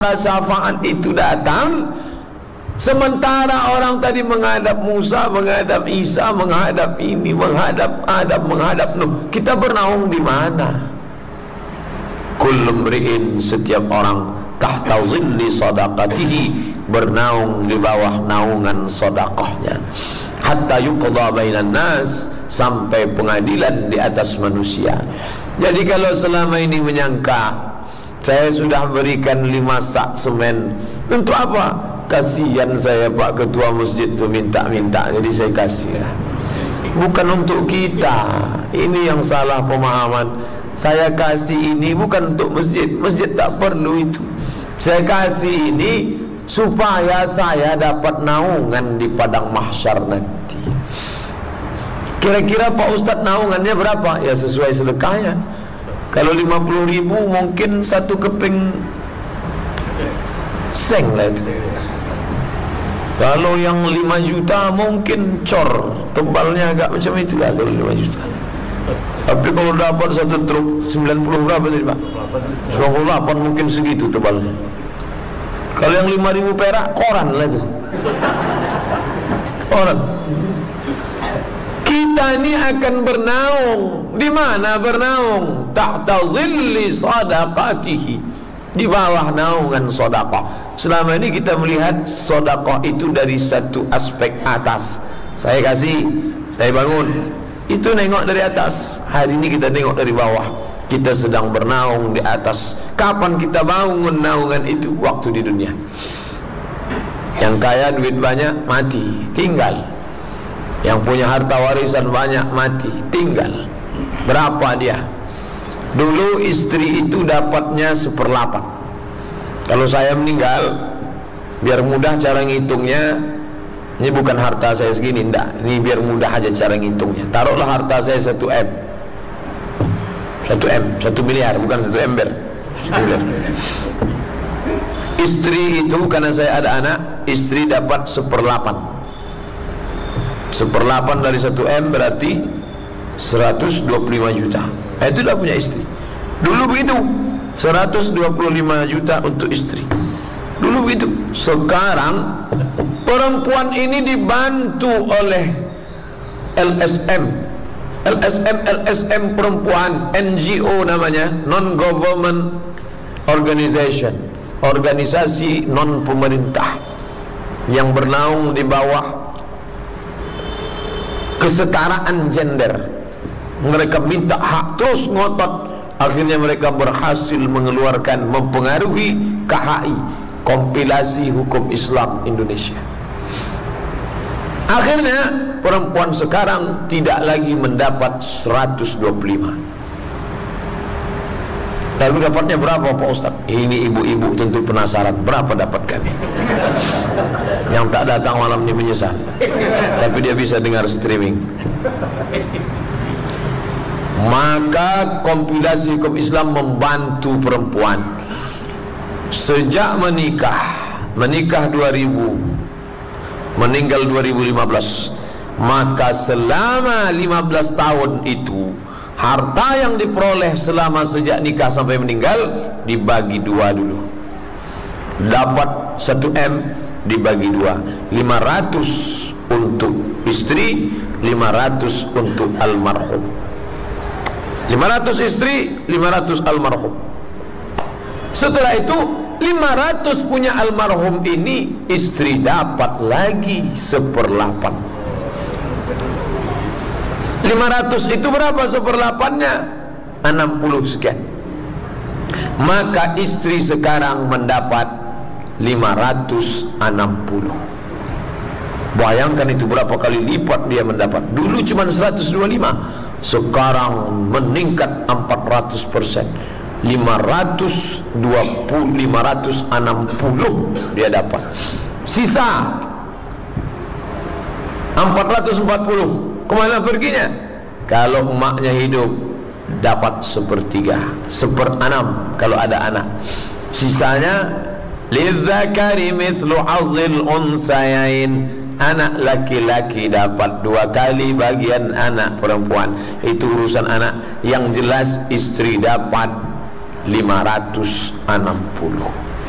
syafaat itu datang, sementara orang tadi menghadap Musa, menghadap Isa, menghadap ini, menghadap Adam, menghadap Nuh. Kita bernaung di mana? Kullu mri'in, setiap orang, tahta zilli sadaqatihi, bernaung di bawah naungan sedekahnya. Hatta yuqda bainan nas, sampai pengadilan di atas manusia. Jadi kalau selama ini menyangka saya sudah berikan 5 sak semen, untuk apa? Kasihan saya Pak Ketua Masjid tu minta-minta, jadi saya kasih. Bukan untuk kita. Ini yang salah pemahaman. Saya kasih ini bukan untuk masjid. Masjid tak perlu itu. Saya kasih ini supaya saya dapat naungan di padang mahsyar nanti. Kira-kira Pak Ustadz naungannya berapa? Ya sesuai sedekahnya. Kalau 50.000 mungkin 1 keping seng lah itu. Kalau yang 5 juta mungkin cor, tebalnya agak macam itu lah kalau 5 juta. Tapi kalau dapat 1 truk 90 berapa tadi Pak? 98 mungkin segitu tebalnya. Kalau yang 5.000 perak, koran lah itu. Koran. Kita ini akan bernaung. Di mana bernaung? Tahta zilli sadaqatihi, di bawah naungan sedekah. Selama ini kita melihat sedekah itu dari satu aspek atas. Saya kasih, saya bangun, itu nengok dari atas. Hari ini kita nengok dari bawah. Kita sedang bernaung di atas. Kapan kita bangun naungan itu? Waktu di dunia. Yang kaya duit banyak mati, tinggal. Yang punya harta warisan banyak mati, tinggal. Berapa dia? Dulu istri itu dapatnya 1/8. Kalau saya meninggal, biar mudah cara ngitungnya, ini bukan harta saya segini, enggak. Ini biar mudah aja cara ngitungnya. Taruhlah harta saya 1 M. 1 M, 1 miliar, bukan 1 ember. 1 miliar. Istri itu, karena saya ada anak, istri dapat 1/8. 1/8 dari 1 M berarti 125 juta. Itu dah punya istri. Dulu begitu, 125 juta untuk istri. Dulu begitu. Sekarang perempuan ini dibantu oleh LSM perempuan, NGO namanya, non-government organization, organisasi non pemerintah yang bernaung di bawah kesetaraan gender. Mereka minta hak, terus ngotot. Akhirnya mereka berhasil mengeluarkan, mempengaruhi KHI, kompilasi hukum Islam Indonesia. Akhirnya perempuan sekarang tidak lagi mendapat 125. Lalu dapatnya berapa Pak Ustaz? Ini ibu-ibu tentu penasaran, berapa dapat kami? Yang tak datang malam ini menyesal. Tapi dia bisa dengar streaming. Maka kompilasi hukum Islam membantu perempuan sejak menikah 2000, meninggal 2015. Maka selama 15 tahun itu, harta yang diperoleh selama sejak nikah sampai meninggal dibagi 2 dulu. Dapat 1 M dibagi 2, 500 untuk istri, 500 untuk almarhum. 500 istri, 500 almarhum. Setelah itu 500 punya almarhum ini, istri dapat lagi 1/8. 500 itu berapa 1/8-nya? 60 sekian. Maka istri sekarang mendapat 560. Bayangkan itu berapa kali lipat dia mendapat. Dulu cuma 125, sekarang meningkat 400%. 560 dia dapat. Sisa 440 kemana perginya? Kalau emaknya hidup dapat 1/3, 1/6 kalau ada anak. Sisanya lidzakari mithlu hazzil unsayain, anak laki-laki dapat 2 kali bagian anak perempuan. Itu urusan anak. Yang jelas istri dapat 560.